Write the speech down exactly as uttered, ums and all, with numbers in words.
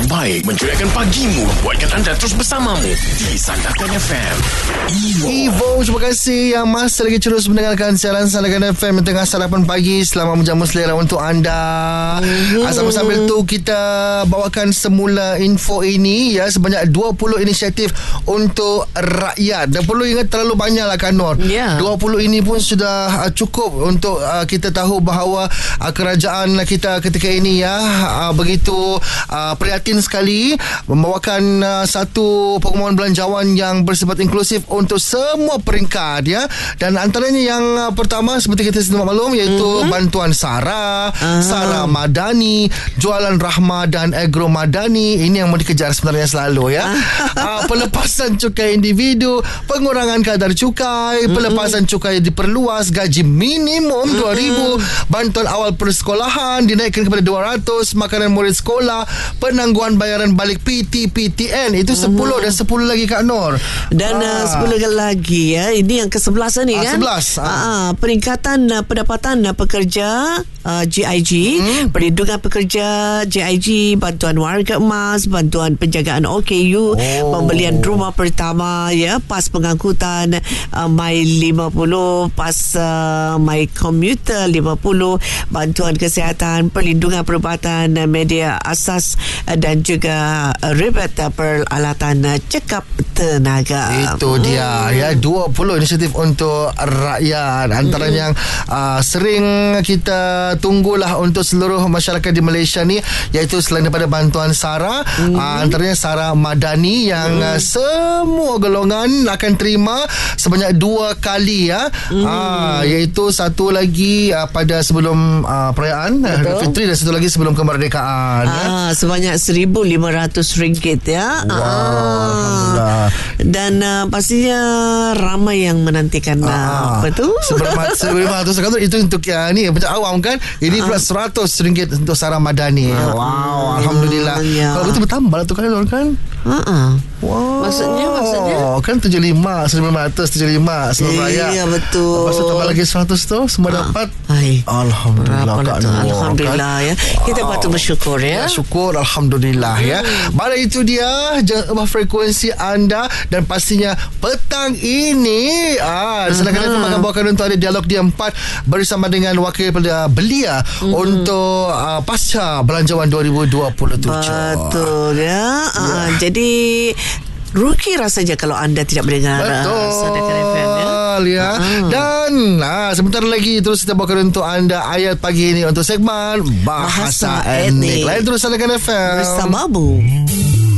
terbaik menceriakan pagimu, buatkan anda terus bersamamu di Sandakan F M. Evo, terima kasih yang masih lagi terus mendengarkan siaran Sandakan F M tengah sarapan pagi. Selamat menjamu selera untuk anda. mm. Sambil-sambil tu kita bawakan semula info ini ya, sebanyak dua puluh inisiatif untuk rakyat. Dan perlu ingat terlalu banyak lah kan Nur. yeah. dua puluh ini pun sudah uh, cukup untuk uh, kita tahu bahawa uh, kerajaan kita ketika ini ya uh, begitu uh, prihatin sekali membawakan uh, satu pengumuman belanjawan yang bersifat inklusif untuk semua peringkat ya. Dan antaranya yang uh, pertama seperti kita sedia maklum iaitu mm-hmm. bantuan SARA, uh-huh. SARA Madani, jualan Rahma dan Agro Madani. Ini yang mau dikejar sebenarnya selalu ya. uh, pelepasan cukai individu, pengurangan kadar cukai, mm-hmm. pelepasan cukai diperluas, gaji minimum mm-hmm. dua ribu, bantuan awal persekolahan dinaikkan kepada dua ratus, makanan murid sekolah, penangguhan bayaran balik P T P T N. Itu sepuluh mm-hmm. dan sepuluh lagi Kak Nur. Dan ah. uh, sepuluh lagi ya. Ini yang ke sebelas ni ah, kan. sebelas. Ah. Ah, peningkatan uh, pendapatan uh, pekerja uh, J I G, hmm. perlindungan pekerja J I G, bantuan warga emas, bantuan penjagaan O K U, oh. pembelian rumah pertama ya, pas pengangkutan uh, My lima puluh, pas uh, My Commuter lima puluh, bantuan kesihatan, perlindungan perubatan uh, media asas uh, dan juga uh, rebate uh, peralatan uh, cekap tenaga. Itu dia ya, dua puluh inisiatif untuk rakyat. Antara mm-hmm. yang uh, sering kita tunggulah untuk seluruh masyarakat di Malaysia ni, iaitu selain daripada bantuan SARA, mm-hmm. uh, antaranya SARA Madani yang mm-hmm. uh, semua golongan akan terima sebanyak dua kali ya. Mm-hmm. uh, iaitu satu lagi uh, pada sebelum uh, perayaan Idul Fitri dan satu lagi sebelum kemerdekaan. Ah, ya. sebanyak seribu lima ratus ringgit ya. Wow, ah. Dan uh, pastinya ramai yang menantikan uh, apa tu? seribu lima ratus kan itu untuk ya, ni macam awam kan. Ini pula uh. seratus ringgit untuk SARA Madani. uh. Wow, alhamdulillah. Ya. Kalau betul bertambah lah tu kan kan. Uh-uh. Wow. Maksudnya maksudnya kan tujuh puluh lima, seribu lima ratus tujuh puluh lima seluruh raya. Iya betul. Lepas tu tambah lagi seratus tu semua uh. dapat. Hai. Alhamdulillah Kak Nur. Alhamdulillah kan? Ya. Kita wow. patut bersyukur ya. ya syukur alhamdulillah hmm. ya. Malah itu dia jangka frekuensi anda dan pastinya petang ini ah Sandakan F M akan bawakan untuk ada dialog dia empat bersama dengan wakil belia hmm. untuk uh, pasca belanjawan dua ribu dua puluh tujuh. Betul ya. ya. Uh, jadi rugi rasanya kalau anda tidak mendengar Sandakan F M ya. ya. Uh-huh. Dan nah, sebentar lagi terus kita bawakan untuk anda ayat pagi ini untuk segmen Bahasa, Bahasa Etnik. Lain terus Sandakan F M bersamamu.